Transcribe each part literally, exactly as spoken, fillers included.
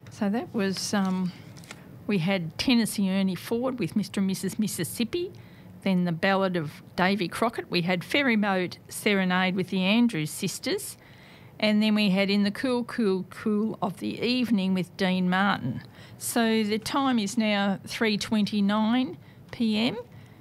So that was, um, we had Tennessee Ernie Ford with Mister and Missus Mississippi, then the Ballad of Davy Crockett. We had Ferry Boat Serenade with the Andrews Sisters, and then we had In the Cool, Cool, Cool of the Evening with Dean Martin. So the time is now three twenty-nine p m.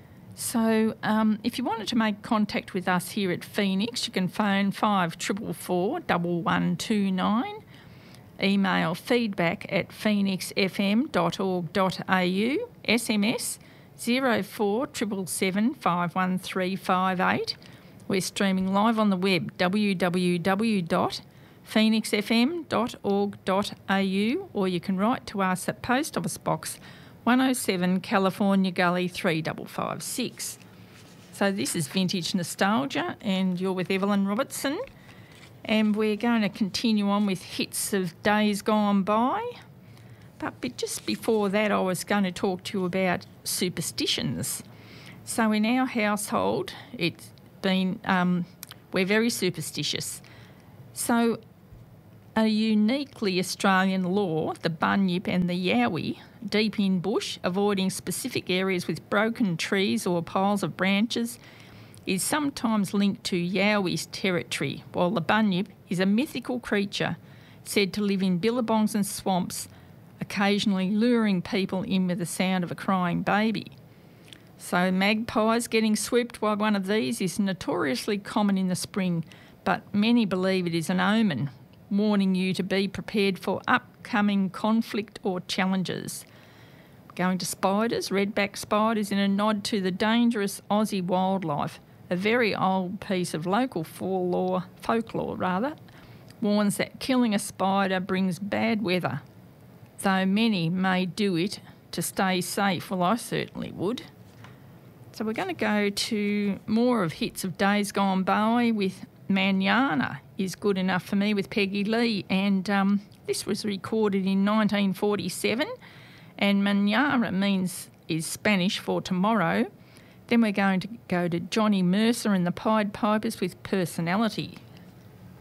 So um, if you wanted to make contact with us here at Phoenix, you can phone five four four four, one one two nine, email feedback at phoenix f m dot org dot a u, S M S zero four seven seven five one three five eight. We're streaming live on the web, w w w dot phoenix f m dot org dot a u, or you can write to us at Post Office Box one oh seven, California Gully three five five six. So this is Vintage Nostalgia, and you're with Evelyn Robertson, and we're going to continue on with hits of days gone by. But be- just before that, I was going to talk to you about superstitions. So in our household, it's been um, we're very superstitious. So a uniquely Australian law, the bunyip and the yowie, deep in bush, avoiding specific areas with broken trees or piles of branches, is sometimes linked to yowie's territory, while the bunyip is a mythical creature said to live in billabongs and swamps, occasionally luring people in with the sound of a crying baby. So magpies getting swooped by one of these is notoriously common in the spring, but many believe it is an omen, warning you to be prepared for upcoming conflict or challenges. Going to spiders, redback spiders, in a nod to the dangerous Aussie wildlife, a very old piece of local folklore, folklore rather, warns that killing a spider brings bad weather, though many may do it to stay safe. Well, I certainly would. So we're going to go to more of hits of days gone by with Manana is Good Enough for Me with Peggy Lee, and um, this was recorded in nineteen forty-seven, and Manana means is Spanish for tomorrow. Then we're going to go to Johnny Mercer and the Pied Pipers with Personality.